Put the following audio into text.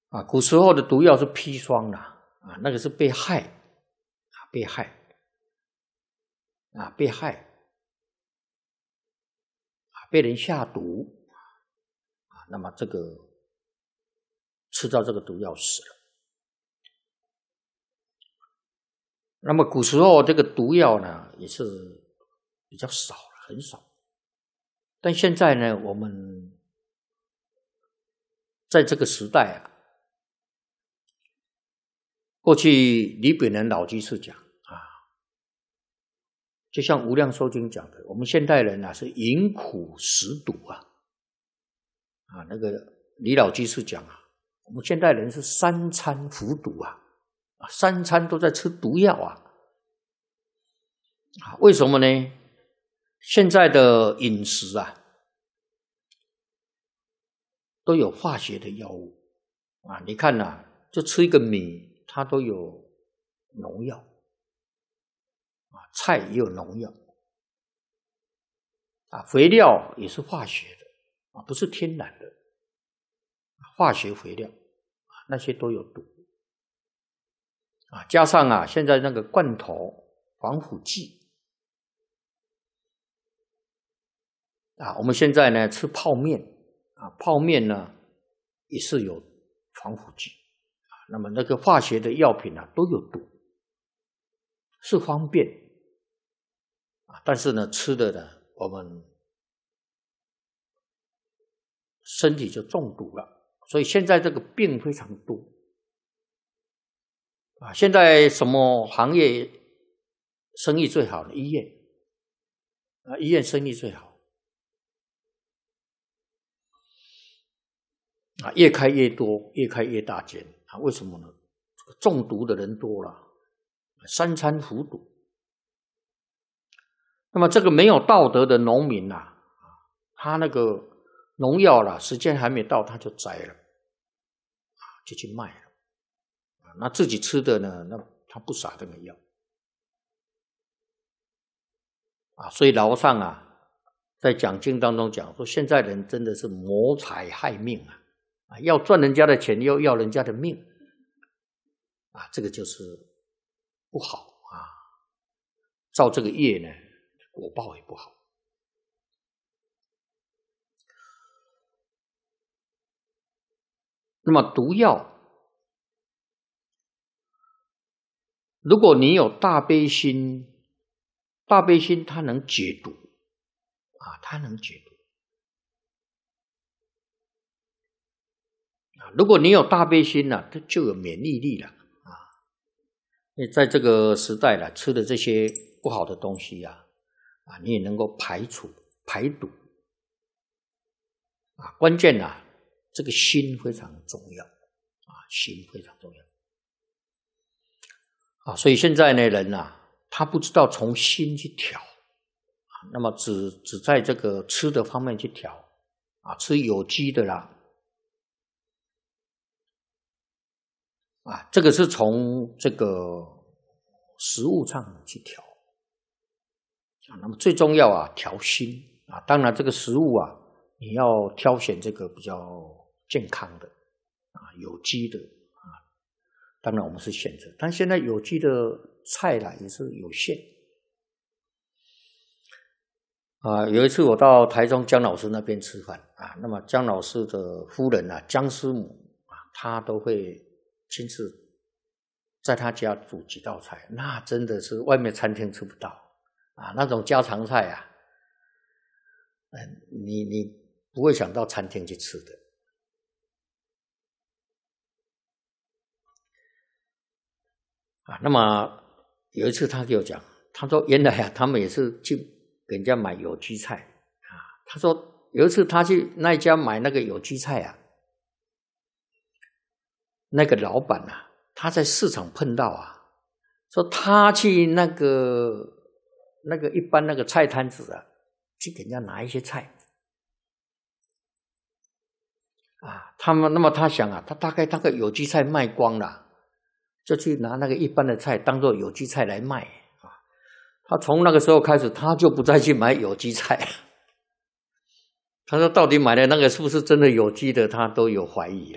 古时候的毒药是砒霜啦，那个是被害，被人下毒，那么这个吃到这个毒药死了。那么古时候这个毒药呢也是比较少了，很少。但现在呢，我们在这个时代过去李炳南老居士讲就像无量寿经讲的，我们现代人是饮苦食毒那个李老居士讲我们现代人是三餐服毒三餐都在吃毒药为什么呢？现在的饮食都有化学的药物你看就吃一个米，它都有农药菜也有农药肥料也是化学的不是天然的化学肥料那些都有毒加上现在那个罐头防腐剂我们现在呢吃泡面泡面呢也是有防腐剂那么那个化学的药品都有毒，是方便但是呢吃的呢我们身体就中毒了，所以现在这个病非常多现在什么行业生意最好的？医院医院生意最好越开越多，越开越大间为什么呢？中毒的人多了，三餐服毒。那么这个没有道德的农民他那个农药时间还没到他就摘了就去卖了那自己吃的呢，那他不撒这个药所以老上在讲经当中讲说，现在人真的是谋财害命要赚人家的钱，又要人家的命这个就是不好造这个业呢，果报也不好。那么毒药，如果你有大悲心，大悲心它能解毒它能解毒如果你有大悲心它就有免疫力了在这个时代吃的这些不好的东西你也能够排毒关键这个心非常重要心非常重要所以现在呢人他不知道从心去调那么只在这个吃的方面去调吃有机的啦这个是从这个食物上去调那么最重要调心当然这个食物你要挑选这个比较健康的有机的当然我们是选择，但现在有机的菜也是有限有一次我到台中姜老师那边吃饭那么姜老师的夫人姜师母她都会亲自在他家煮几道菜，那真的是外面餐厅吃不到那种家常菜你不会想到餐厅去吃的那么有一次他给我讲，他说原来他们也是去给人家买有机菜他说有一次他去那一家买那个有机菜那个老板他在市场碰到说他去那个一般那个菜摊子去给人家拿一些菜那么他想他大概那个有机菜卖光了，就去拿那个一般的菜当做有机菜来卖他从那个时候开始他就不再去买有机菜他说到底买的那个是不是真的有机的他都有怀疑